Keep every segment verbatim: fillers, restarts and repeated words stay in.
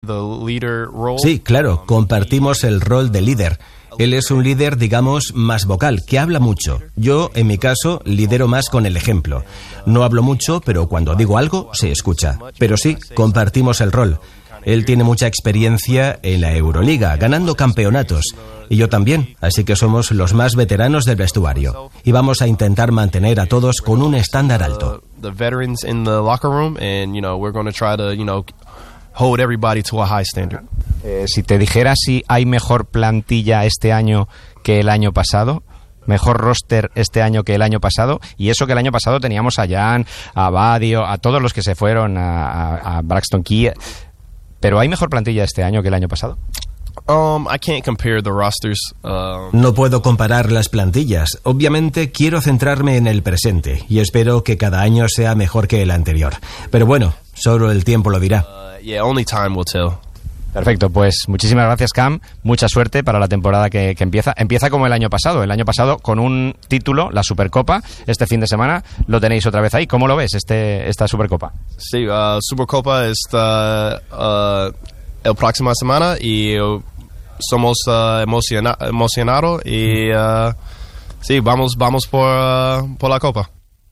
Sí, claro, compartimos el rol de líder. Él es un líder, digamos, más vocal, que habla mucho. Yo, en mi caso, lidero más con el ejemplo. No hablo mucho, pero cuando digo algo, se escucha. Pero sí, compartimos el rol. Él tiene mucha experiencia en la Euroliga, ganando campeonatos. Y yo también, así que somos los más veteranos del vestuario. Y vamos a intentar mantener a todos con un estándar alto. Hold everybody to a high standard. Eh, si te dijera si hay mejor plantilla este año que el año pasado, mejor roster este año que el año pasado, y eso que el año pasado teníamos a Jan, a Badio, a todos los que se fueron, a, a, a Braxton Key, pero ¿hay mejor plantilla este año que el año pasado? Um, I can't compare the rosters. Uh... No puedo comparar las plantillas. Obviamente quiero centrarme en el presente y espero que cada año sea mejor que el anterior. Pero bueno, solo el tiempo lo dirá. Uh, yeah, only time will tell. Perfecto, pues muchísimas gracias, Cam. Mucha suerte para la temporada que, que empieza. Empieza como el año pasado. El año pasado con un título, la Supercopa. Este fin de semana lo tenéis otra vez ahí. ¿Cómo lo ves este esta Supercopa? Sí, uh, Supercopa está uh, el próxima semana y somos uh, emociona- emocionados y uh, sí, vamos, vamos por, uh, por la Copa.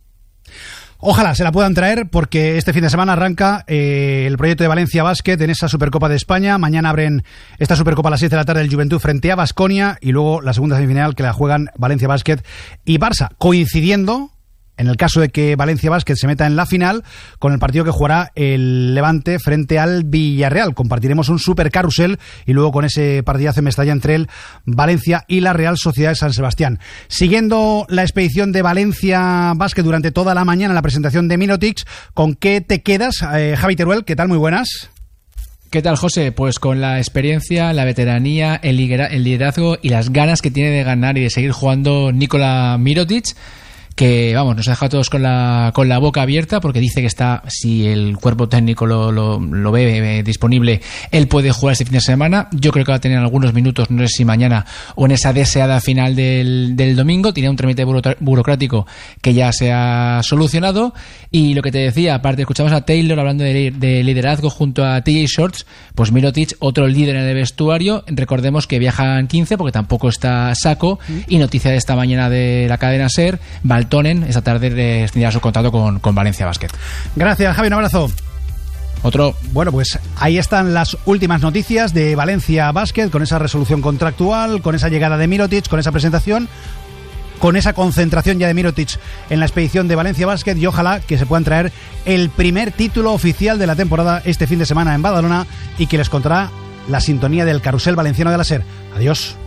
Ojalá se la puedan traer porque este fin de semana arranca eh, el proyecto de Valencia Basket en esa Supercopa de España. Mañana abren esta Supercopa a las seis de la tarde el Juventud frente a Baskonia y luego la segunda semifinal que la juegan Valencia Basket y Barça, coincidiendo en el caso de que Valencia Basket se meta en la final con el partido que jugará el Levante frente al Villarreal. Compartiremos un super carrusel y luego con ese partidazo en Mestalla entre el Valencia y la Real Sociedad de San Sebastián. Siguiendo la expedición de Valencia Basket durante toda la mañana, la presentación de Mirotic, ¿con qué te quedas? Eh, Javi Teruel, ¿qué tal? Muy buenas. ¿Qué tal, José? Pues con la experiencia, la veteranía, el liderazgo y las ganas que tiene de ganar y de seguir jugando Nikola Mirotic, que vamos, nos ha dejado a todos con la con la boca abierta porque dice que está, si el cuerpo técnico lo, lo, lo ve eh, disponible, él puede jugar este fin de semana. Yo creo que va a tener algunos minutos, no sé si mañana o en esa deseada final del, del domingo. Tiene un trámite burocrático que ya se ha solucionado. Y lo que te decía, aparte escuchamos a Taylor hablando de, de liderazgo junto a T J Shorts, pues Mirotic, otro líder en el vestuario. Recordemos que viajan quince porque tampoco está Saco. Y noticia de esta mañana de la cadena SER, Valtonen esta tarde tendrá su contrato con, con Valencia Basket. Gracias, Javi, un abrazo. Otro. Bueno, pues ahí están las últimas noticias de Valencia Basket, con esa resolución contractual, con esa llegada de Mirotic, con esa presentación, con esa concentración ya de Mirotic en la expedición de Valencia Basket, y ojalá que se puedan traer el primer título oficial de la temporada este fin de semana en Badalona y que les contará la sintonía del carrusel valenciano de la SER. Adiós.